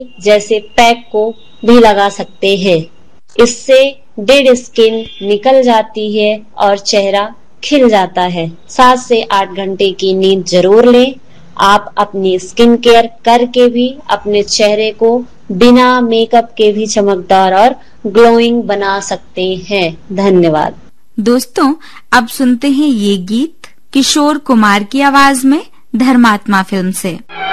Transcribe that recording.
जैसे पैक को भी लगा सकते हैं। इससे डेड स्किन निकल जाती है और चेहरा खिल जाता है। 7 से 8 घंटे की नींद जरूर लें। आप अपनी स्किन केयर करके भी अपने चेहरे को बिना मेकअप के भी चमकदार और ग्लोइंग बना सकते हैं। धन्यवाद। दोस्तों, अब सुनते हैं ये गीत किशोर कुमार की आवाज में धर्मात्मा फिल्म से।